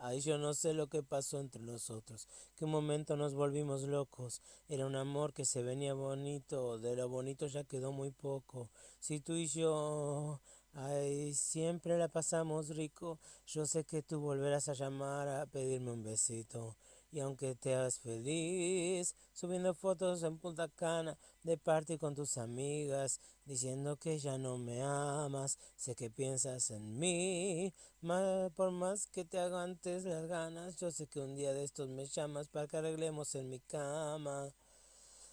Ay, yo no sé lo que pasó entre nosotros, que un momento nos volvimos locos. Era un amor que se venía bonito, de lo bonito ya quedó muy poco. Si tú y yo, ay, siempre la pasamos rico, yo sé que tú volverás a llamar a pedirme un besito. Y aunque te hagas feliz, subiendo fotos en Punta Cana, de party con tus amigas, diciendo que ya no me amas, sé que piensas en mí, por más que te aguantes las ganas, yo sé que un día de estos me llamas para que arreglemos en mi cama.